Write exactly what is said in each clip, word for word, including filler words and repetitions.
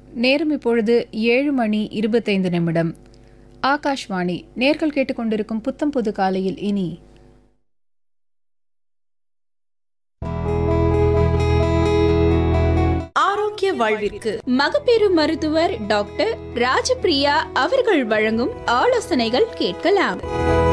நேரம் இப்பொழுது ஏழு மணி இருபத்தைந்து நிமிடம். ஆகாஷ்வாணி. நேர்கள் கேட்டுக்கொண்டிருக்கும் புத்தம் புது காலையில் இனி ஆரோக்கிய வாழ்விற்கு மகப்பேறு மருத்துவர் டாக்டர் ராஜபிரியா அவர்கள் வழங்கும் ஆலோசனைகள் கேட்கலாம்.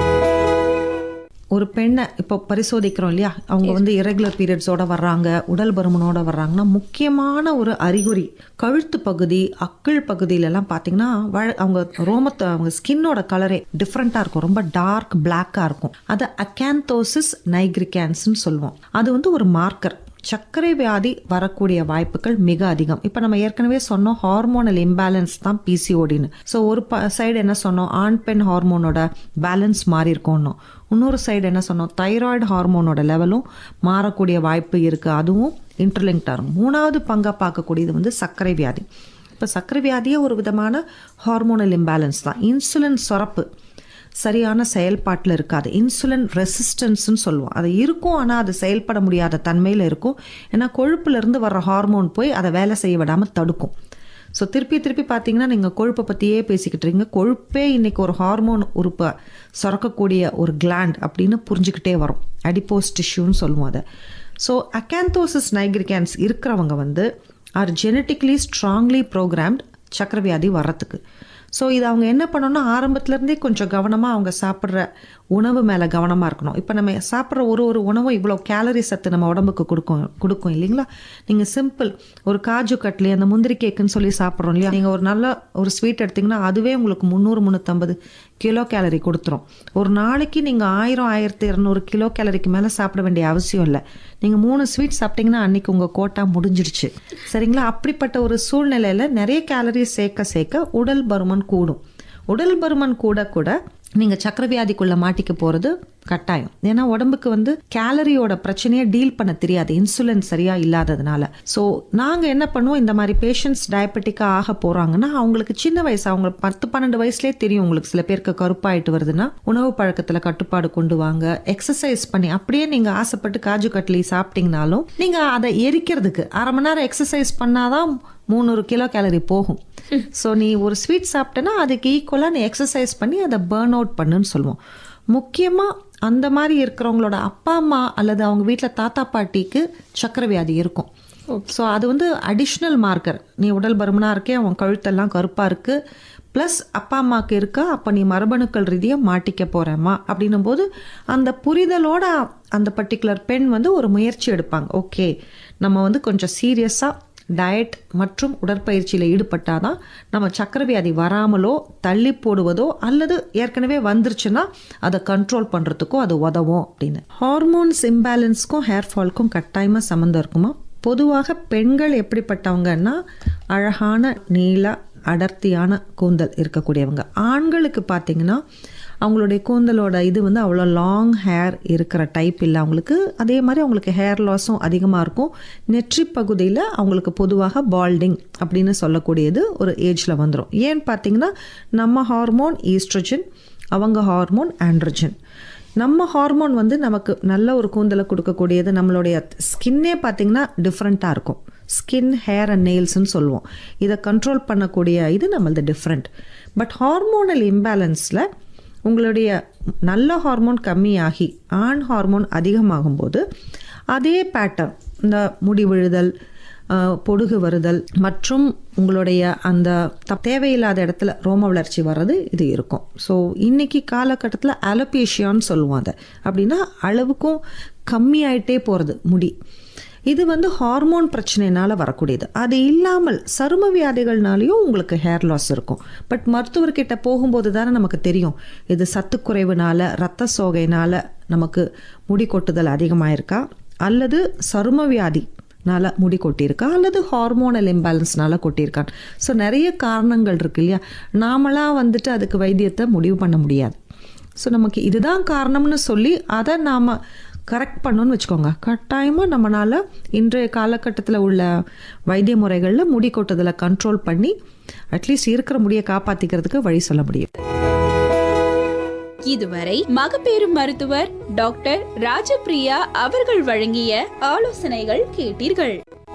ஒரு பெண்ணை இப்போ பரிசோதிக்கிறோம் இல்லையா, அவங்க வந்து இரெகுலர் பீரியட்ஸோட வர்றாங்க, உடல் பருமனோட வர்றாங்கன்னா முக்கியமான ஒரு அறிகுறி கழுத்து பகுதி, அக்கிள் பகுதியிலலாம் பார்த்தீங்கன்னா அவங்க ரோமத்தை அவங்க ஸ்கின்னோட கலரே டிஃப்ரெண்ட்டாக இருக்கும், ரொம்ப டார்க் பிளாக்காக இருக்கும். அது அகாந்தோசிஸ் நைக்ரிகான்ஸ்ன்னு சொல்லுவோம். அது வந்து ஒரு மார்க்கர். சர்க்கரை வியாதி வரக்கூடிய வாய்ப்புகள் மிக அதிகம். இப்போ நம்ம ஏற்கனவே சொன்னோம் ஹார்மோனல் இம்பேலன்ஸ் தான் பிசிஓடின்னு. ஸோ ஒரு சைடு என்ன சொன்னோம், ஆண் பெண் ஹார்மோனோட பேலன்ஸ் மாறி இருக்கோன்னு. இன்னொரு சைடு என்ன சொன்னோம், தைராய்டு ஹார்மோனோட லெவலும் மாறக்கூடிய வாய்ப்பு இருக்குது, அதுவும் இன்டர்லிங்க்டாக இருக்கும். மூணாவது பங்காக பார்க்கக்கூடியது வந்து சர்க்கரை வியாதி. இப்போ சர்க்கரை வியாதியே ஒரு விதமான ஹார்மோனல் இம்பேலன்ஸ் தான். இன்சுலின் சுரப்பு சரியான செயல்பாட்டில் இருக்காது, இன்சுலின் ரெசிஸ்டன்ஸ்ன்னு சொல்லுவோம். அது இருக்கும், ஆனால் அது செயல்பட முடியாத தன்மையில் இருக்கும். ஏன்னா கொழுப்புலேருந்து வர்ற ஹார்மோன் போய் அதை வேலை செய்ய விடாமல் தடுக்கும். ஸோ திருப்பி திருப்பி பார்த்தீங்கன்னா நீங்கள் கொழுப்பை பற்றியே பேசிக்கிட்டு இருக்கீங்க. கொழுப்பே இன்றைக்கி ஒரு ஹார்மோன் உறுப்பை சுரக்கக்கூடிய ஒரு கிளாண்ட் அப்படின்னு புரிஞ்சுக்கிட்டே வரும். அடிப்போஸ் டிஷ்யூன்னு சொல்லுவோம் அதை. ஸோ அகாந்தோசிஸ் நைக்ரிகான்ஸ் இருக்கிறவங்க வந்து ஆர் ஜெனட்டிக்லி ஸ்ட்ராங்லி ப்ரோக்ராம்ட் சக்கரை வியாதி வர்றதுக்கு. ஸோ இது அவங்க என்ன பண்ணணும்னா ஆரம்பத்துலேருந்தே கொஞ்சம் கவனமாக அவங்க சாப்பிட்ற உணவு மேலே கவனமாக இருக்கணும். இப்போ நம்ம சாப்பிட்ற ஒரு ஒரு உணவும் இவ்வளோ கேலரி சத்து நம்ம உடம்புக்கு கொடுக்கும் கொடுக்கும் இல்லைங்களா. நீங்கள் சிம்பிள் ஒரு காஜு கட்லி, அந்த முந்திரி கேக்குன்னு சொல்லி சாப்பிட்றோம் இல்லையா, நீங்கள் ஒரு நல்ல ஒரு ஸ்வீட் எடுத்திங்கன்னா அதுவே உங்களுக்கு முந்நூறு முந்நூற்றம்பது கிலோ கேலரி கொடுத்துரும். ஒரு நாளைக்கு நீங்கள் ஆயிரம் ஆயிரத்தி இரநூறு கிலோ கேலரிக்கு மேலே சாப்பிட வேண்டிய அவசியம் இல்லை. நீங்கள் மூணு ஸ்வீட் சாப்பிட்டீங்கன்னா அன்றைக்கி உங்கள் கோட்டா முடிஞ்சிடுச்சு, சரிங்களா. அப்படிப்பட்ட ஒரு சூழ்நிலையில் நிறைய கேலரி சேர்க்க சேர்க்க உடல் பருமன் கூடும். உடல் பருமன் கூட கூட நீங்கள் சக்கரை வியாதிக்குள்ளே மாட்டிக்க போகிறது கட்டாயம். ஏன்னா உடம்புக்கு வந்து கேலரியோட பிரச்சனையை டீல் பண்ண தெரியாது, இன்சுலின் சரியாக இல்லாததுனால. ஸோ நாங்கள் என்ன பண்ணுவோம், இந்த மாதிரி பேஷண்ட்ஸ் டயபெட்டிக்காக ஆக போகிறாங்கன்னா அவங்களுக்கு சின்ன வயசு, அவங்க பத்து பன்னெண்டு வயசுலேயே தெரியும். உங்களுக்கு சில பேருக்கு கருப்பாயிட்டு வருதுன்னா உணவு பழக்கத்தில் கட்டுப்பாடு கொண்டு வாங்க, எக்ஸசைஸ் பண்ணி. அப்படியே நீங்கள் ஆசைப்பட்டு காஜு கட்லி சாப்பிட்டீங்கனாலும் நீங்கள் அதை எரிக்கிறதுக்கு அரை மணி நேரம் எக்ஸசைஸ் பண்ணாதான் மூணூறு கிலோ கேலரி போகும். ஸோ நீ ஒரு ஸ்வீட் சாப்பிட்டேன்னா அதுக்கு ஈக்குவலாக நீ எக்ஸசைஸ் பண்ணி அதை பேர்ன் அவுட் பண்ணுன்னு சொல்லுவோம். முக்கியமாக அந்த மாதிரி இருக்கிறவங்களோட அப்பா அம்மா அல்லது அவங்க வீட்டில் தாத்தா பாட்டிக்கு சக்கரை வியாதி இருக்கும். ஸோ அது வந்து அடிஷ்னல் மார்க்கர். நீ உடல் பருமனாக இருக்கே, அவன் கழுத்தெல்லாம் கருப்பாக இருக்குது, ப்ளஸ் அப்பா அம்மாவுக்கு இருக்கா, அப்போ நீ மரபணுக்கள் ரீதியாக மாட்டிக்க போகிறேம்மா அப்படின்னும் போது அந்த புரிதலோட அந்த பர்டிகுலர் பெண் வந்து ஒரு முயற்சி எடுப்பாங்க. ஓகே, நம்ம வந்து கொஞ்சம் சீரியஸாக டயட் மற்றும் உடற்பயிற்சியில் ஈடுபட்டால் தான் நம்ம சக்கரை வியாதி வராமலோ தள்ளி போடுவதோ அல்லது ஏற்கனவே வந்துருச்சுன்னா அதை கண்ட்ரோல் பண்ணுறதுக்கோ அது உதவும் அப்படின்னு. ஹார்மோன்ஸ் இம்பேலன்ஸ்க்கும் ஹேர் ஃபால்க்கும் கட்டாயமாக சம்மந்தம் இருக்குமா? பொதுவாக பெண்கள் எப்படிப்பட்டவங்கன்னா அழகான நீள அடர்த்தியான கூந்தல் இருக்கக்கூடியவங்க. ஆண்களுக்கு பார்த்தீங்கன்னா அவங்களுடைய கூந்தலோட இது வந்து அவ்வளோ லாங் ஹேர் இருக்கிற டைப் இல்லை அவங்களுக்கு. அதே மாதிரி அவங்களுக்கு ஹேர் லாஸும் அதிகமாக இருக்கும். நெற்றி பகுதியில் அவங்களுக்கு பொதுவாக பால்டிங் அப்படின்னு சொல்லக்கூடியது ஒரு ஏஜில் வந்துடும். ஏன்னு பார்த்தீங்கன்னா நம்ம ஹார்மோன் ஈஸ்ட்ரோஜன், அவங்க ஹார்மோன் ஆண்ட்ரோஜன். நம்ம ஹார்மோன் வந்து நமக்கு நல்ல ஒரு கூந்தலை கொடுக்கக்கூடியது. நம்மளுடைய ஸ்கின்னே பார்த்திங்கன்னா டிஃப்ரெண்ட்டாக இருக்கும். ஸ்கின், ஹேர் அண்ட் நெயில்ஸ்ன்னு சொல்லுவோம். இதை கண்ட்ரோல் பண்ணக்கூடிய இது நம்மளது டிஃப்ரெண்ட். பட் ஹார்மோனல் இம்பேலன்ஸில் உங்களுடைய நல்ல ஹார்மோன் கம்மியாகி ஆண் ஹார்மோன் அதிகமாகும்போது அதே பேட்டர்ன், இந்த முடி விழுதல், பொடுகு வருதல் மற்றும் உங்களுடைய அந்த தேவையில்லாத இடத்துல ரோம வளர்ச்சி வர்றது இது இருக்கும். ஸோ இன்றைக்கி காலகட்டத்தில் அலோபேஷியான்னு சொல்லுவோம். அதை அப்படின்னா அளவுக்கும் கம்மியாயிட்டே போகிறது முடி. இது வந்து ஹார்மோன் பிரச்சனைனால வரக்கூடியது. அது இல்லாமல் சரும வியாதிகள்னாலையும் உங்களுக்கு ஹேர் லாஸ் இருக்கும். பட் மருத்துவர்கிட்ட போகும்போது தானே நமக்கு தெரியும் இது சத்துக்குறைவுனால, இரத்த சோகைனால நமக்கு முடி கொட்டுதல் அதிகமாயிருக்கா, அல்லது சரும வியாதினால முடி கொட்டியிருக்கா, அல்லது ஹார்மோனல் இம்பேலன்ஸ்னால கொட்டியிருக்கான். ஸோ நிறைய காரணங்கள் இருக்கு இல்லையா. நாமளாக வந்துட்டு அதுக்கு வைத்தியத்தை முடிவு பண்ண முடியாது. ஸோ நமக்கு இதுதான் காரணம்னு சொல்லி அதை நாம் கரெக்ட் பண்ணணும்னு வச்சுக்கோங்க. கட்டாயமாக நம்மளால் இன்றைய காலகட்டத்தில் உள்ள வைத்திய முறைகளில் முடி கொட்டுதலை கண்ட்ரோல் பண்ணி அட்லீஸ்ட் இருக்கிற முடியை காப்பாற்றிக்கிறதுக்கு வழி சொல்ல முடியும். இதுவரை மகப்பேறு மருத்துவர் டாக்டர் ராஜபிரியா அவர்கள் வழங்கிய ஆலோசனைகள் கேட்டீர்கள்.